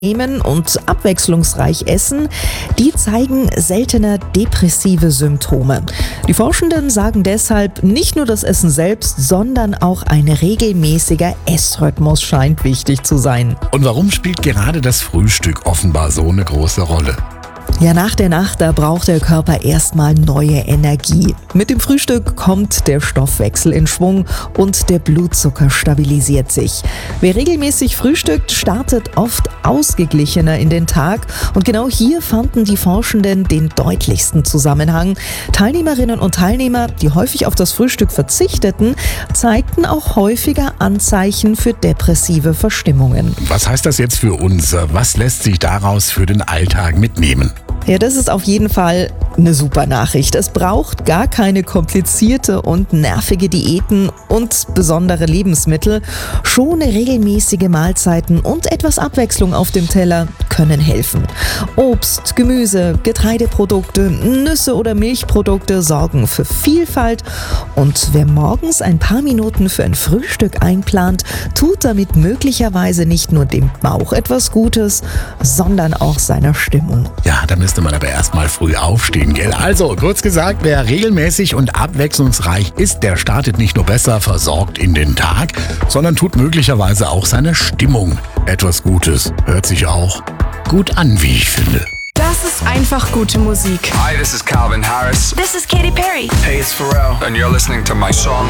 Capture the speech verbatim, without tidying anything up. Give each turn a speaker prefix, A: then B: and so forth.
A: Nehmen und abwechslungsreich essen, die zeigen seltener depressive Symptome. Die Forschenden sagen deshalb, nicht nur das Essen selbst, sondern auch ein regelmäßiger Essrhythmus scheint wichtig zu sein.
B: Und warum spielt gerade das Frühstück offenbar so eine große Rolle?
A: Ja, nach der Nacht, da braucht der Körper erstmal neue Energie. Mit dem Frühstück kommt der Stoffwechsel in Schwung und der Blutzucker stabilisiert sich. Wer regelmäßig frühstückt, startet oft ausgeglichener in den Tag. Und genau hier fanden die Forschenden den deutlichsten Zusammenhang. Teilnehmerinnen und Teilnehmer, die häufig auf das Frühstück verzichteten, zeigten auch häufiger Anzeichen für depressive Verstimmungen.
B: Was heißt das jetzt für uns? Was lässt sich daraus für den Alltag mitnehmen?
A: Ja, das ist auf jeden Fall eine super Nachricht. Es braucht gar keine komplizierte und nervige Diäten und besondere Lebensmittel. Schon regelmäßige Mahlzeiten und etwas Abwechslung auf dem Teller können helfen. Obst, Gemüse, Getreideprodukte, Nüsse oder Milchprodukte sorgen für Vielfalt. Und wer morgens ein paar Minuten für ein Frühstück einplant, tut damit möglicherweise nicht nur dem Bauch etwas Gutes, sondern auch seiner Stimmung.
B: Ja, da müsste man aber erstmal früh aufstehen, gell? Also, kurz gesagt, wer regelmäßig und abwechslungsreich isst, der startet nicht nur besser versorgt in den Tag, sondern tut möglicherweise auch seiner Stimmung etwas Gutes. Hört sich auch gut an, wie ich finde.
C: Das ist einfach gute Musik.
D: Hi, this is Calvin Harris.
C: This is Katy Perry.
D: Hey, it's Pharrell. And you're listening to my song.